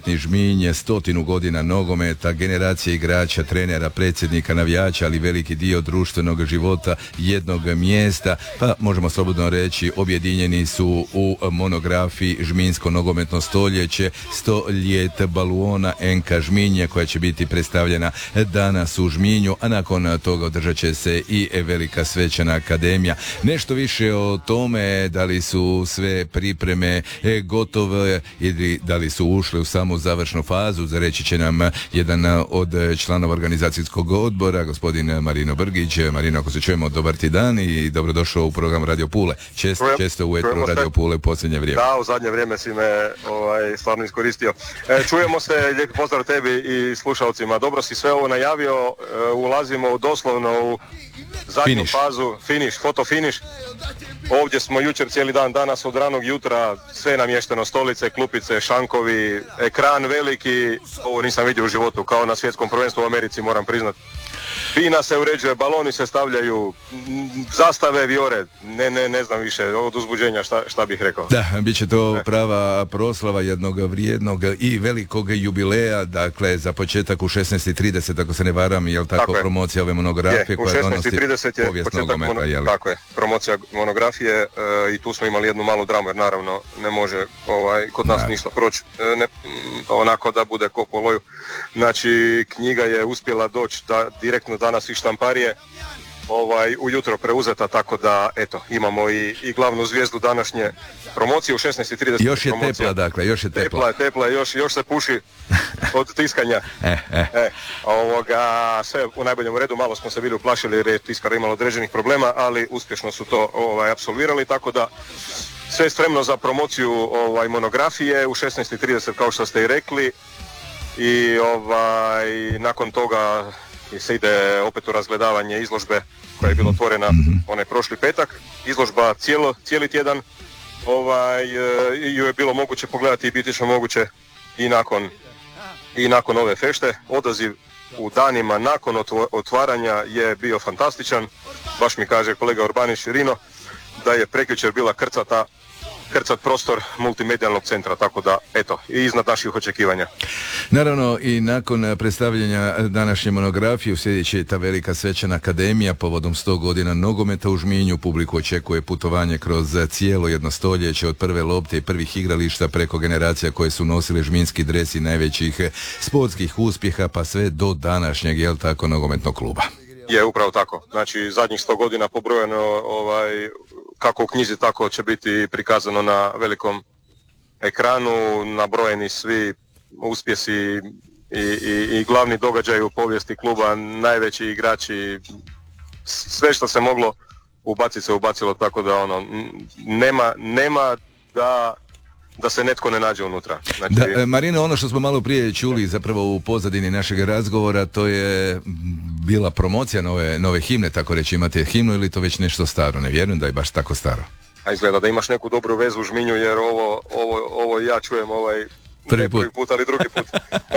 nogometni Žminj, 100 godina nogometa, generacije igrača, trenera, predsjednika, navijača, ali veliki dio društvenog života jednog mjesta, pa možemo slobodno reći objedinjeni su u monografiji Žminjsko nogometno stoljeće, 100 ljet baluona NK Žminje, koja će biti predstavljena danas u Žminju, a nakon toga održat će se i velika svečana akademija. Nešto više o tome, da li su sve pripreme gotove ili da li su ušle u samu završnu fazu, reći će nam jedan od članova organizacijskog odbora, gospodin Marino Brgić. Marino, ako se čujemo, dobar ti dan i dobrodošao u program Radio Pule. Često u etru Radio Pule u posljednje vrijeme. Da, u zadnje vrijeme si me stvarno iskoristio. Čujemo se, lijep pozdrav tebi i slušalcima. Dobro si sve ovo najavio, ulazimo doslovno u zadnju fazu, foto finish. Ovdje smo jučer cijeli dan, danas od ranog jutra, sve namješteno, stolice, klupice, šankovi, ekran veliki, ovo nisam vidio u životu, kao na svjetskom prvenstvu u Americi, moram priznat. Bina se uređuje, baloni se stavljaju, zastave, vijore, ne znam više, od uzbuđenja šta bih rekao. Da, bit će to prava proslava jednog vrijednog i velikog jubileja, dakle za početak u 16:30, ako se ne varam, jel tako promocija ove monografije koja donosi povijest nogometa, jel? Tako je, promocija monografije i tu smo imali jednu malu dramu, jer naravno ne može kod nas ništa proći, onako da bude ko po loju. Znači, knjiga je uspjela doći direktno danas iz štamparije, ujutro preuzeta, tako da eto, imamo i glavnu zvijezdu današnje promocije u 16:30. Još je tepla, dakle, još je tepla. Tepla, još se puši od tiskanja. Sve u najboljem redu, malo smo se bili uplašili jer je tiskar imalo određenih problema, ali uspješno su to apsolvirali, tako da sve je spremno za promociju monografije u 16:30, kao što ste i rekli. I nakon toga se ide opet u razgledavanje izložbe koja je bila otvorena onaj prošli petak. Izložba cijeli tjedan ju je bilo moguće pogledati i biti će moguće i nakon ove fešte. Odaziv u danima nakon otvaranja je bio fantastičan. Baš mi kaže kolega Urbanić Rino da je prekjučer bila krcat prostor multimedijalnog centra, tako da, eto, i iznad naših očekivanja. Naravno, i nakon predstavljanja današnje monografije uslijedit će ta velika svečana akademija povodom 100 godina nogometa u Žminju. Publiku očekuje putovanje kroz cijelo jedno stoljeće, od prve lopte i prvih igrališta preko generacija koje su nosile žminski dres i najvećih sportskih uspjeha, pa sve do današnjeg, jel tako, nogometnog kluba. Je, upravo tako. Znači, zadnjih 100 godina pobrojeno, kako u knjizi, tako će biti prikazano na velikom ekranu, nabrojeni svi uspjesi i glavni događaj u povijesti kluba, najveći igrači, sve što se moglo ubaciti se ubacilo, tako da nema da se netko ne nađe unutra. Znači... Da, Marino, ono što smo malo prije čuli zapravo u pozadini našeg razgovora, to je bila promocija nove himne, tako reći. Imate himnu ili to već nešto staro? Ne vjerujem da je baš tako staro. A izgleda da imaš neku dobru vezu u Žminju, jer ovo ja čujem prvi put, ali drugi put.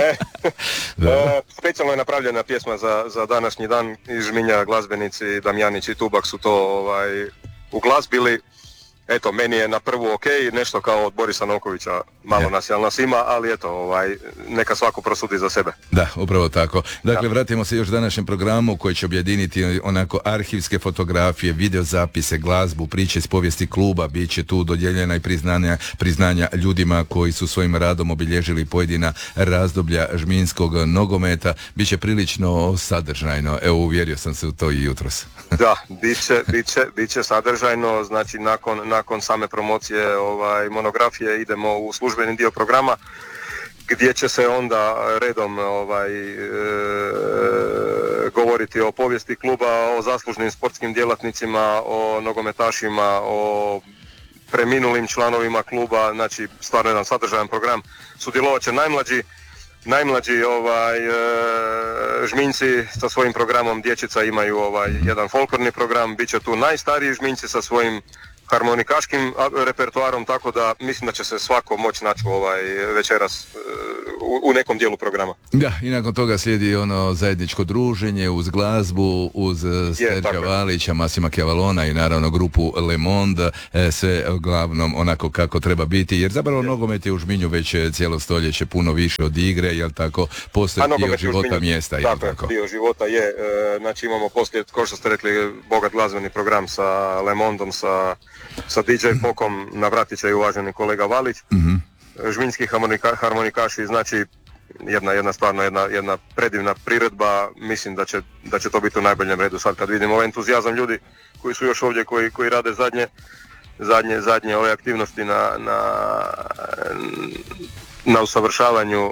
Specijalno je napravljena pjesma za današnji dan iz Žminja, glazbenici Damjanić i Tubak su to uglazbili. Eto, meni je na prvu nešto kao od Borisa Nokovića, malo nas ima, ali eto, neka svako prosudi za sebe. Da, upravo tako. Dakle, vratimo se još današnjem programu koji će objediniti onako arhivske fotografije, videozapise, glazbu, priče iz povijesti kluba, bit će tu dodijeljena i priznanja ljudima koji su svojim radom obilježili pojedina razdoblja žminskog nogometa. Biće prilično sadržajno, evo, uvjerio sam se u to i jutros. Da, bit će sadržajno, znači nakon same promocije monografije idemo u službeni dio programa gdje će se onda redom govoriti o povijesti kluba, o zaslužnim sportskim djelatnicima, o nogometašima, o preminulim članovima kluba, znači stvarno jedan sadržajan program. Sudjelovat će najmlađi Žminjci sa svojim programom, dječica imaju jedan folklorni program, bit će tu najstariji Žminjci sa svojim harmonikaškim repertoarom, tako da mislim da će se svako moći naći večeras u nekom dijelu programa. Da, i nakon toga slijedi ono zajedničko druženje uz glazbu, uz Serđa Valića, Masima Kjavalona i naravno grupu Le Monde, sve uglavnom onako kako treba biti, jer zapravo nogomet je u Žminju već cijelo stoljeće puno više od igre, jel tako, postoji dio života mjesta, jel tako? Dio života je, znači imamo poslije, kao što ste rekli, bogat glazbeni program sa Le Mondom, sa DJ Pokom, navratiće i uvaženi kolega Valić. Žminjski harmonikaši, znači jedna predivna priredba. Mislim da će to biti u najboljem redu sad kad vidimo ovaj entuzijazam ljudi koji su još ovdje, koji rade zadnje ove aktivnosti na usavršavanju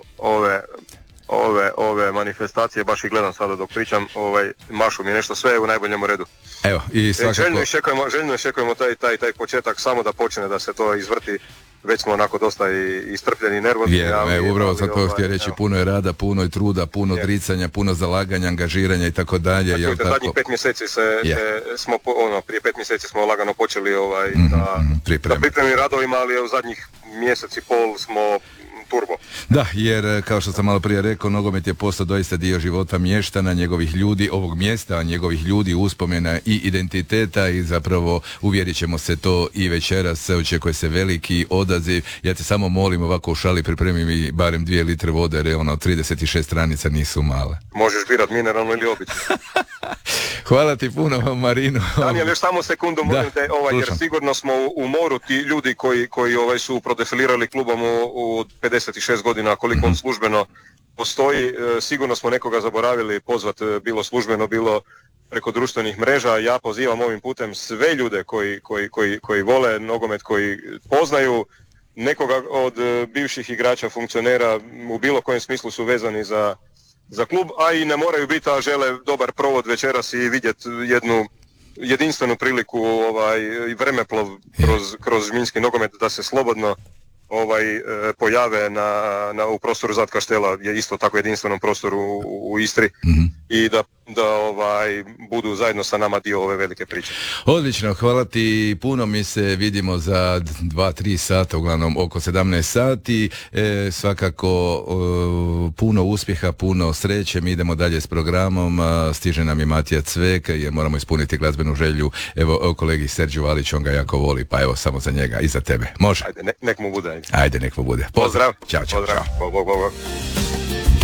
ove manifestacije. Baš ih gledam sada dok pričam, mašu mi nešto, sve je u najboljem redu. Evo, i svakako... Željno iščekujemo taj početak, samo da počne, da se to izvrti. Već smo onako dosta istrpljeni i nervozni. Upravo sad to htio reći, puno je rada, puno je truda, puno dricanja, puno zalaganja, angažiranja i tako dalje. Zadnjih 5 mjeseci prije 5 mjeseci smo lagano počeli da pripremim radovima, ali u zadnjih mjesec i pol smo turbo. Da, jer kao što sam malo prije rekao, nogomet je postao doista dio života mještana, njegovih ljudi, ovog mjesta, njegovih ljudi, uspomena i identiteta, i zapravo uvjerit ćemo se to i večeras. Očekuje se veliki odaziv. Ja te samo molim, ovako u šali pripremi mi barem 2 litre vode, jer 36 stranica nisu male. Možeš birat mineralno ili obično. Hvala ti puno, Marino. Daniel, još samo sekundu, molim te, jer sigurno smo u moru ti ljudi koji su prodefilirali klubom u 56 godina, koliko on službeno postoji. Sigurno smo nekoga zaboravili pozvati, bilo službeno, bilo preko društvenih mreža. Ja pozivam ovim putem sve ljude koji vole nogomet, koji poznaju nekoga od bivših igrača, funkcionera, u bilo kojem smislu su vezani za klub, a i ne moraju biti, a žele dobar provod večeras i vidjeti jednu jedinstvenu priliku, vremeplov kroz žminjski nogomet, da se slobodno pojave u prostoru Zat Kaštela, je isto tako jedinstvenom prostoru u Istri, i da budu zajedno sa nama dio ove velike priče. Odlično, hvala ti puno, mi se vidimo za 2-3 sata, uglavnom oko 17 sati. Svakako puno uspjeha, puno sreće, mi idemo dalje s programom, stiže nam i Matija Cvek, jer moramo ispuniti glazbenu želju. Evo, kolegi Serđu Valić, on ga jako voli, pa evo samo za njega i za tebe. Može? Ajde, nek mu bude. Ajde, nek mu bude. Pozdrav. Ćao. Pozdrav. Bog.